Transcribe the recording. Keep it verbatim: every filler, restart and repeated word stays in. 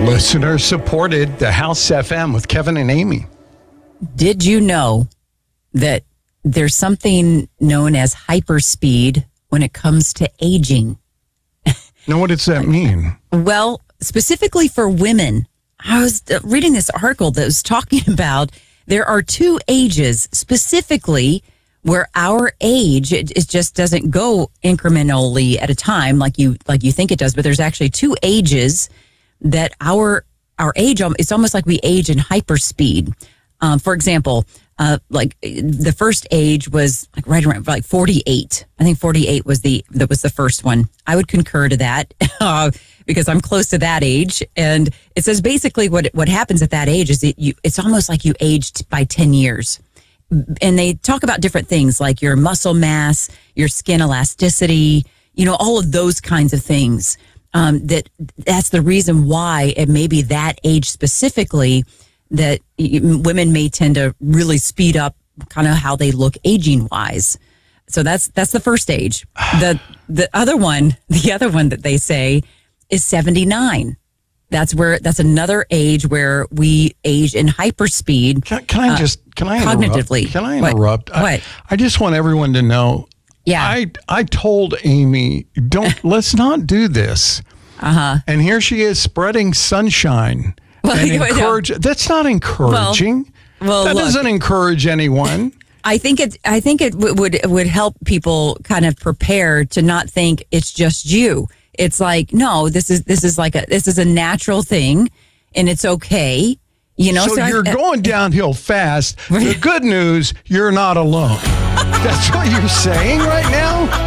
Listener supported the House F M with Kevin and Amy. Did you know that there's something known as hyperspeed when it comes to aging? Now, what does that mean? Well, specifically for women, I was reading this article that was talking about there are two ages specifically where our age, it, it just doesn't go incrementally at a time like you like you think it does, but there's actually two ages that our our age, it's almost like we age in hyperspeed. Um, for example, uh, like the first age was like right around like forty-eight. I think forty-eight was the that was the first one. I would concur to that uh, because I'm close to that age. And it says basically what what happens at that age is that you it's almost like you aged by ten years. And they talk about different things like your muscle mass, your skin elasticity, you know, all of those kinds of things. Um, that that's the reason why it may be that age specifically that women may tend to really speed up kind of how they look aging wise. So that's that's the first age. The the other one, the other one that they say is seventy-nine. That's where that's another age where we age in hyperspeed. Can, can I just can I interrupt? Cognitively. Can I interrupt? What? What? I, I just want everyone to know. Yeah. I I told Amy, don't let's not do this. Uh-huh. And here she is spreading sunshine well, and encourage. That's not encouraging. Well, well that look, doesn't encourage anyone. I think it. I think it w- would would help people kind of prepare to not think it's just you. It's like no, this is this is like a this is a natural thing, and it's okay. You know, so, so you're I, going downhill fast. The good news, you're not alone. That's what you're saying right now?